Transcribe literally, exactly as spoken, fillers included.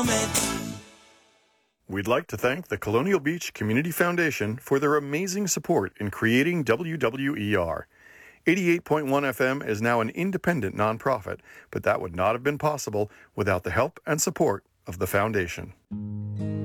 moment. We'd like to thank the Colonial Beach Community Foundation for their amazing support in creating W W E R. eighty-eight point one F M is now an independent nonprofit, but that would not have been possible without the help and support of the foundation.